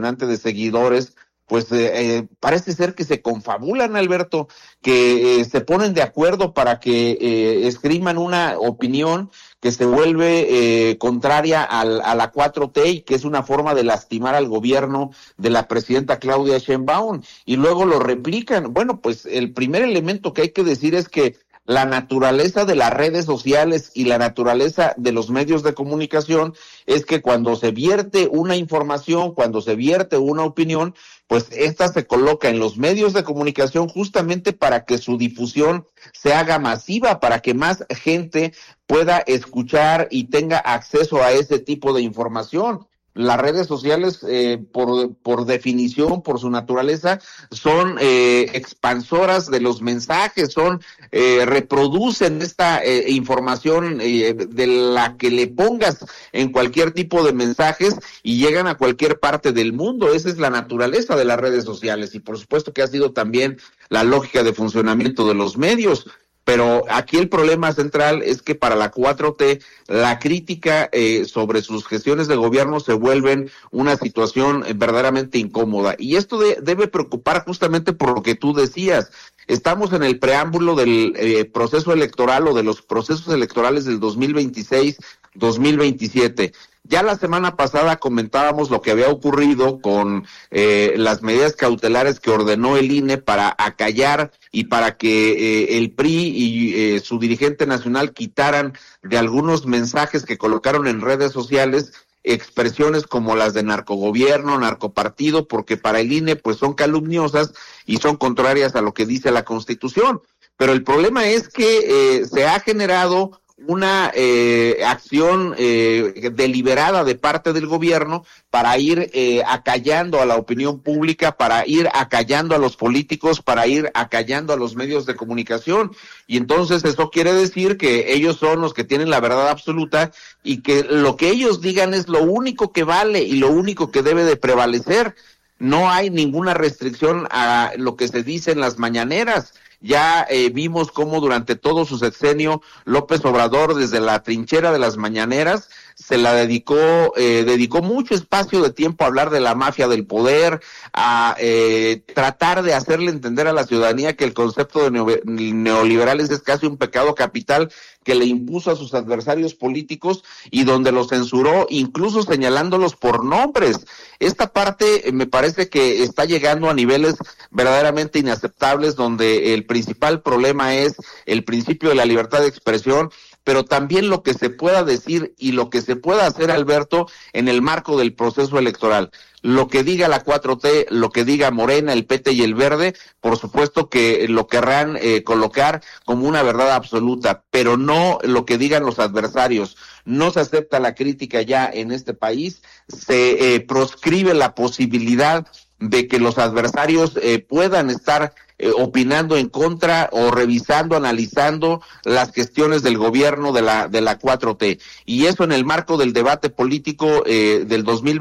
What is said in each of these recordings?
impresionante de seguidores, pues parece ser que se confabulan, Alberto, que se ponen de acuerdo para que esgriman una opinión que se vuelve contraria a la 4T y que es una forma de lastimar al gobierno de la presidenta Claudia Sheinbaum, y luego lo replican. Bueno, pues el primer elemento que hay que decir es que la naturaleza de las redes sociales y la naturaleza de los medios de comunicación es que cuando se vierte una información, cuando se vierte una opinión, pues esta se coloca en los medios de comunicación justamente para que su difusión se haga masiva, para que más gente pueda escuchar y tenga acceso a ese tipo de información. Las redes sociales, por definición, por su naturaleza, son expansoras de los mensajes, reproducen esta información de la que le pongas en cualquier tipo de mensajes y llegan a cualquier parte del mundo. Esa es la naturaleza de las redes sociales y por supuesto que ha sido también la lógica de funcionamiento de los medios. Pero aquí el problema central es que para la 4T la crítica sobre sus gestiones de gobierno se vuelven una situación verdaderamente incómoda. Y esto debe preocupar justamente por lo que tú decías. Estamos en el preámbulo del proceso electoral o de los procesos electorales del 2026-2027. Ya la semana pasada comentábamos lo que había ocurrido con las medidas cautelares que ordenó el INE para acallar y para que el PRI y su dirigente nacional quitaran de algunos mensajes que colocaron en redes sociales expresiones como las de narcogobierno, narcopartido, porque para el INE pues son calumniosas y son contrarias a lo que dice la Constitución. Pero el problema es que se ha generado una acción deliberada de parte del gobierno para ir acallando a la opinión pública, para ir acallando a los políticos, para ir acallando a los medios de comunicación. Y entonces eso quiere decir que ellos son los que tienen la verdad absoluta y que lo que ellos digan es lo único que vale y lo único que debe de prevalecer. No hay ninguna restricción a lo que se dice en las mañaneras. Ya vimos cómo durante todo su sexenio López Obrador, desde la trinchera de las mañaneras, se la dedicó mucho espacio de tiempo a hablar de la mafia del poder, a tratar de hacerle entender a la ciudadanía que el concepto de neoliberales es casi un pecado capital que le impuso a sus adversarios políticos y donde los censuró, incluso señalándolos por nombres. Esta parte me parece que está llegando a niveles verdaderamente inaceptables, donde el principal problema es el principio de la libertad de expresión, pero también lo que se pueda decir y lo que se pueda hacer, Alberto, en el marco del proceso electoral. Lo que diga la 4T, lo que diga Morena, el PT y el Verde, por supuesto que lo querrán colocar como una verdad absoluta, pero no lo que digan los adversarios. No se acepta la crítica ya en este país, se proscribe la posibilidad de que los adversarios puedan estar opinando en contra o revisando, analizando las gestiones del gobierno de la 4T. Y eso en el marco del debate político del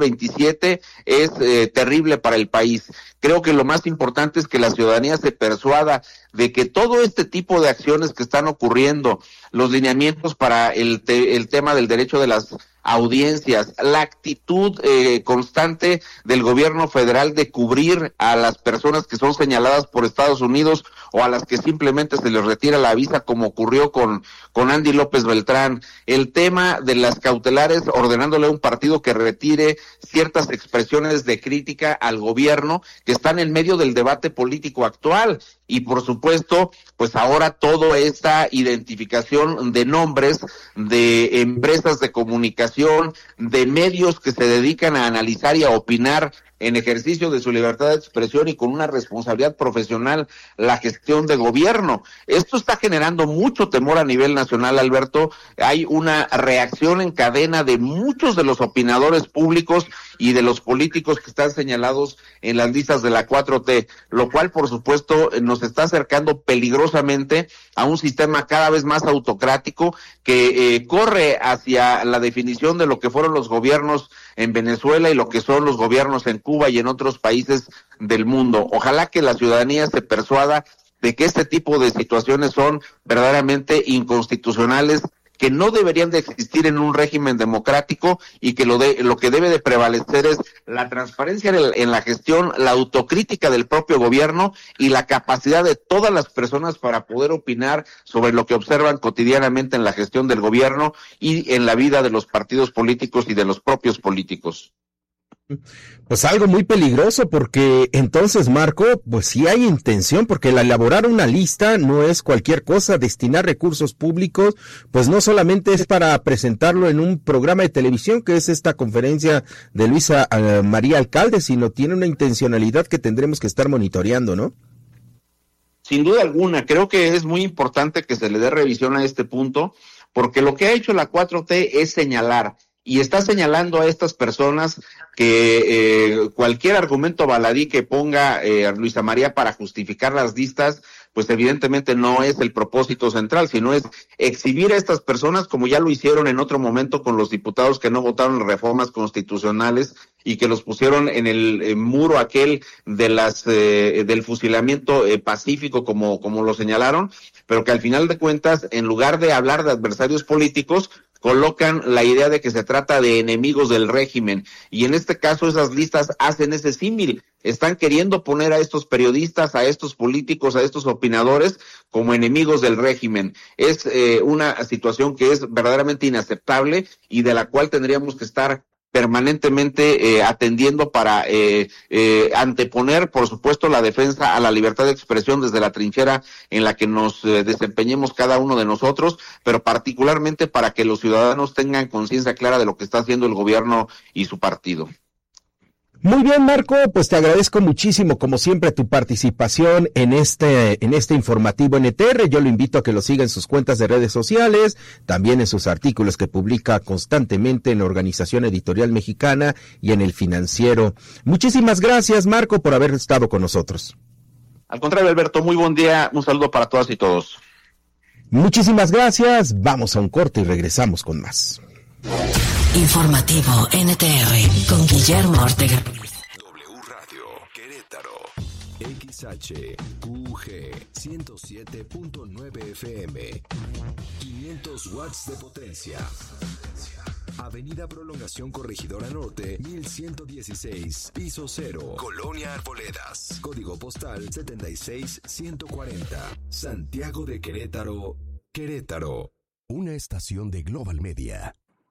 2027 es terrible para el país. Creo que lo más importante es que la ciudadanía se persuada de que todo este tipo de acciones que están ocurriendo, los lineamientos para el tema del derecho de las audiencias, la actitud constante del gobierno federal de cubrir a las personas que son señaladas por Estados Unidos o a las que simplemente se les retira la visa, como ocurrió con Andy López Beltrán, el tema de las cautelares ordenándole a un partido que retire ciertas expresiones de crítica al gobierno que están en medio del debate político actual. Y por supuesto, pues ahora toda esta identificación de nombres, de empresas de comunicación, de medios que se dedican a analizar y a opinar en ejercicio de su libertad de expresión y con una responsabilidad profesional la gestión de gobierno. Esto está generando mucho temor a nivel nacional, Alberto. Hay una reacción en cadena de muchos de los opinadores públicos y de los políticos que están señalados en las listas de la 4T, lo cual por supuesto nos está acercando peligrosamente a un sistema cada vez más autocrático que corre hacia la definición de lo que fueron los gobiernos en Venezuela y lo que son los gobiernos en Cuba y en otros países del mundo. Ojalá que la ciudadanía se persuada de que este tipo de situaciones son verdaderamente inconstitucionales, que no deberían de existir en un régimen democrático y que lo que debe de prevalecer es la transparencia en la gestión, la autocrítica del propio gobierno y la capacidad de todas las personas para poder opinar sobre lo que observan cotidianamente en la gestión del gobierno y en la vida de los partidos políticos y de los propios políticos. Pues algo muy peligroso, porque entonces, Marco, pues sí hay intención, porque el elaborar una lista no es cualquier cosa. Destinar recursos públicos, pues no solamente es para presentarlo en un programa de televisión, que es esta conferencia de Luisa María Alcalde, sino tiene una intencionalidad que tendremos que estar monitoreando, ¿no? Sin duda alguna, creo que es muy importante que se le dé revisión a este punto, porque lo que ha hecho la 4T es señalar, y está señalando a estas personas que cualquier argumento baladí que ponga Luisa María para justificar las listas, pues evidentemente no es el propósito central, sino es exhibir a estas personas como ya lo hicieron en otro momento con los diputados que no votaron reformas constitucionales y que los pusieron en el muro aquel de del fusilamiento pacífico como lo señalaron, pero que al final de cuentas, en lugar de hablar de adversarios políticos, colocan la idea de que se trata de enemigos del régimen, y en este caso esas listas hacen ese símil, están queriendo poner a estos periodistas, a estos políticos, a estos opinadores como enemigos del régimen. Es una situación que es verdaderamente inaceptable y de la cual tendríamos que estar permanentemente atendiendo para anteponer, por supuesto, la defensa a la libertad de expresión desde la trinchera en la que nos desempeñemos cada uno de nosotros, pero particularmente para que los ciudadanos tengan conciencia clara de lo que está haciendo el gobierno y su partido. Muy bien, Marco, pues te agradezco muchísimo, como siempre, tu participación en este informativo NTR. Yo lo invito a que lo siga en sus cuentas de redes sociales, también en sus artículos que publica constantemente en la Organización Editorial Mexicana y en El Financiero. Muchísimas gracias, Marco, por haber estado con nosotros. Al contrario, Alberto, muy buen día, un saludo para todas y todos. Muchísimas gracias, vamos a un corte y regresamos con más. Informativo NTR con Guillermo Ortega. W Radio Querétaro XHQG 107.9 FM 500 watts de potencia. Avenida Prolongación Corregidora Norte 1116 Piso 0 Colonia Arboledas. Código postal 76140 Santiago de Querétaro, Querétaro. Una estación de Global Media.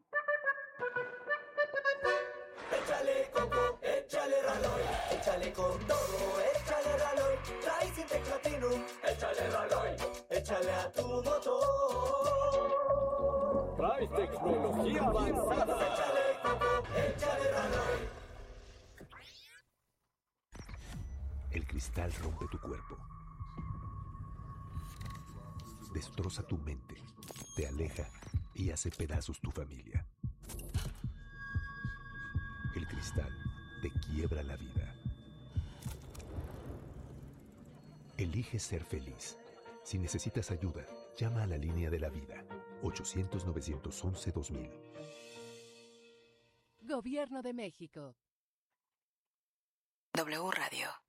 Échale coco, échale Raloy, échale con todo, échale Raloy, trae Sintex Platinum, échale Raloy, échale a tu motor. Trae tecnología avanzada. Échale coco, échale Raloy. El cristal rompe tu cuerpo, destroza tu mente, te aleja y hace pedazos tu familia. El cristal te quiebra la vida. Elige ser feliz. Si necesitas ayuda, llama a la línea de la vida. 800-911-2000. Gobierno de México. W Radio.